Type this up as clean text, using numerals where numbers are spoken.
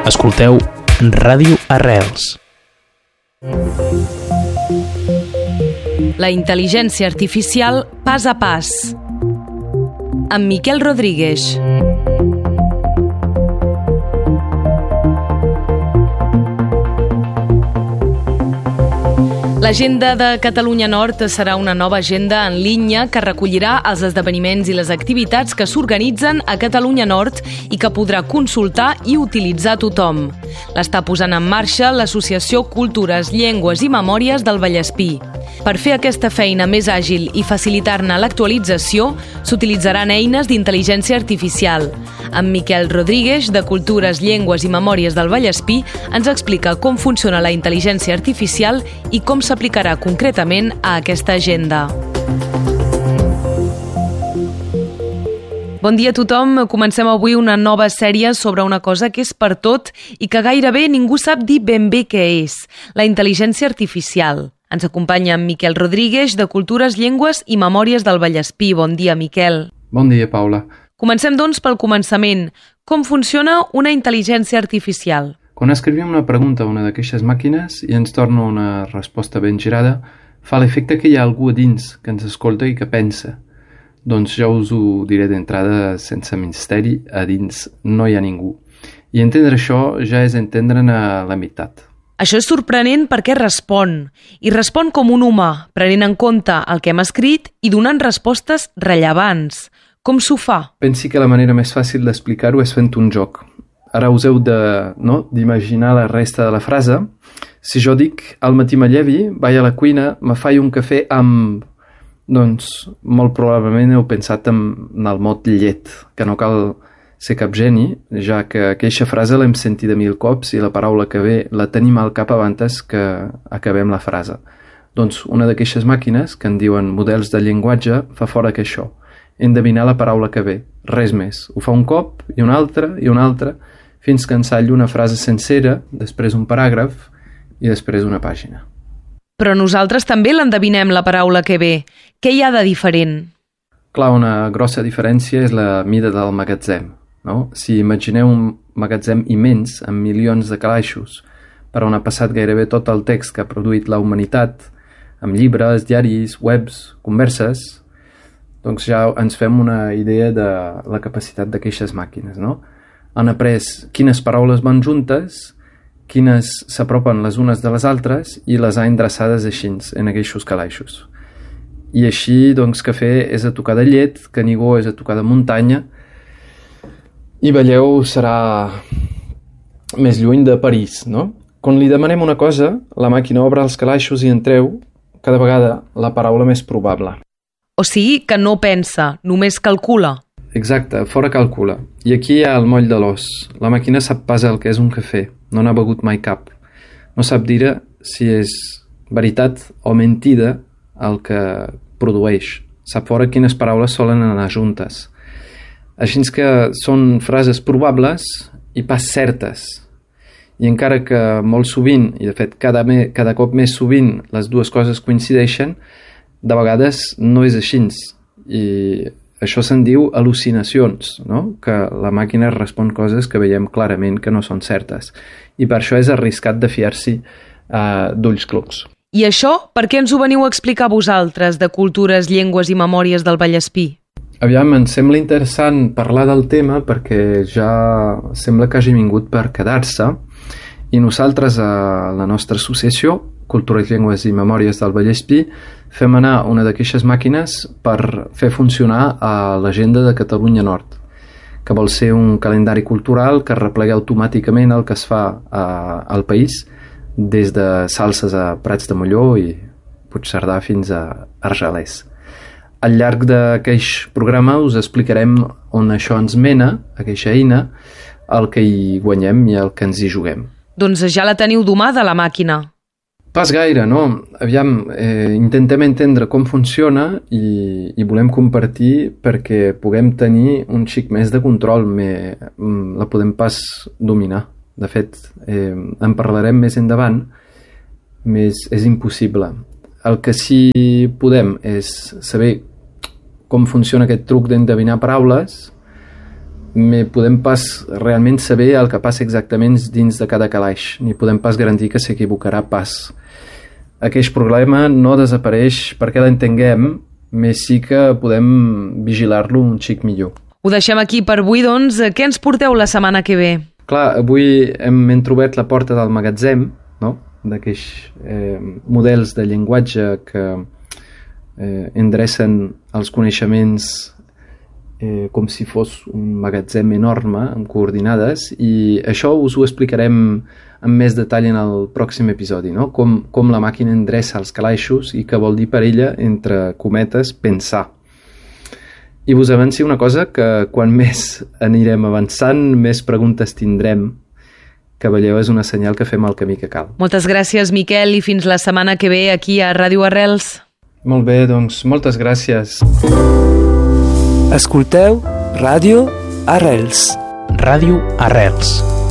Escolteu Ràdio Arrels. La intel·ligència artificial pas a pas. Amb Miquel Rodríguez. L'agenda de Catalunya Nord serà una nova agenda en línia que recollirà els esdeveniments i les activitats que s'organitzen a Catalunya Nord i que podrà consultar i utilitzar tothom. L'està posant en marxa l'Associació Cultures, Llengües i Memòries del Vallespí. Per fer aquesta feina més àgil i facilitar-ne l'actualització, s'utilitzaran eines d'intel·ligència artificial. En Miquel Rodríguez, de Cultures, Llengües i Memòries del Vallespí, ens explica com funciona la intel·ligència artificial i com s'aplicarà concretament a aquesta agenda. Bon dia a tothom. Comencem avui una nova sèrie sobre una cosa que és per tot i que gairebé ningú sap dir ben bé què és, la intel·ligència artificial. Ens acompanya en Miquel Rodríguez, de Cultures, Llengües i Memòries del Vallespí. Bon dia, Miquel. Bon dia, Paula. Comencem, doncs, pel començament. Com funciona una intel·ligència artificial? Quan escrivim una pregunta a una d'aquestes màquines i ens torna una resposta ben girada, fa l'efecte que hi ha algú a dins que ens escolta i que pensa. Doncs ja us ho diré d'entrada sense misteri, a dins no hi ha ningú. I entendre això ja és entendre'n a la meitat. Això és sorprenent perquè respon, i respon com un humà, prenent en compte el que hem escrit i donant respostes rellevants. Com s'ho fa? Pensi que la manera més fàcil d'explicar-ho és fent un joc. Ara us heu d'imaginar la resta de la frase. Si jo dic, al matí me llevi, vaig a la cuina, me faig un cafè amb... Doncs molt probablement heu pensat en el mot llet, que no cal ser cap geni, ja que aquesta frase l'hem sentida 1000 cops i la paraula que ve la tenim al cap abans que acabem la frase. Doncs una d'aquestes màquines, que en diuen models de llenguatge, fa fora que això, endevinar la paraula que ve, res més. Ho fa un cop i un altre, fins que ensatllo una frase sencera, després un paràgraf i després una pàgina. Però nosaltres també l'endevinem, la paraula que ve. Què hi ha de diferent? Clar, una grossa diferència és la mida del magatzem, no? Si imagineu un magatzem immens, amb milions de calaixos, per on ha passat gairebé tot el text que ha produït la humanitat, amb llibres, diaris, webs, converses, doncs ja ens fem una idea de la capacitat d'aquestes màquines, no? Han après quines paraules van juntes, quines s'apropen les unes de les altres i les ha endreçades així, en aquests calaixos. I així, doncs, cafè és a tocar de llet, Canigó és a tocar de muntanya i Valleu serà més lluny de París, no? Quan li demanem una cosa, la màquina obre els calaixos i en treu cada vegada la paraula més probable. O sigui que no pensa, només calcula. Exacte, fora calcula. I aquí hi ha el moll de l'os. La màquina sap pas el que és un cafè, no n'ha begut mai cap. No sap dir si és veritat o mentida el que produeix. Sap fora quines paraules solen anar juntes. Així que són frases probables i pas certes. I encara que molt sovint, i de fet cada cop més sovint, les dues coses coincideixen, de vegades no és així. I això se'n diu al·lucinacions, no? Que la màquina respon coses que veiem clarament que no són certes. I per això és arriscat de fiar-s'hi d'ulls clucs. I això, per què ens ho veniu a explicar vosaltres, de Cultures, Llengües i Memòries del Vallespí? Aviam, em sembla interessant parlar del tema perquè ja sembla que hagi vingut per quedar-se i nosaltres a la nostra associació, Cultures, Llengües i Memòries del Vallespí, fem anar una d'aquestes màquines per fer funcionar a l'agenda de Catalunya Nord, que vol ser un calendari cultural que replega automàticament el que es fa al país, des de Salses a Prats de Molló i Puigcerdà fins a Argelers. Al llarg d'aquest programa us explicarem on això ens mena, aquesta eina, el que hi guanyem i el que ens hi juguem. Doncs ja la teniu domada, la màquina. Pas gaire, no? Aviam, intentem entendre com funciona i volem compartir perquè puguem tenir un xic més de control, la podem pas dominar. De fet, en parlarem més endavant, més és impossible. El que sí podem és saber com funciona aquest truc d'endevinar paraules podem pas realment saber el que passa exactament dins de cada calaix, ni podem pas garantir que s'equivocarà pas. Aquest problema no desapareix perquè l'entenguem, més sí que podem vigilar-lo un xic millor. Ho deixem aquí per avui, doncs. Què ens porteu la setmana que ve? Clar, avui hem trobat la porta del magatzem, no? D'aquests models de llenguatge que endrecen els coneixements com si fos un magatzem enorme amb coordinades, i això us ho explicarem amb més detall en el pròxim episodi, no? Com la màquina endreça els calaixos i què vol dir per ella, entre cometes, pensar. I vos avanci una cosa, que quan més anirem avançant, més preguntes tindrem. Que veieu, és una senyal que fem el camí que cal. Moltes gràcies, Miquel, i fins la setmana que ve aquí a Ràdio Arrels. Molt bé, doncs moltes gràcies. Escolteu Ràdio Arrels. Ràdio Arrels.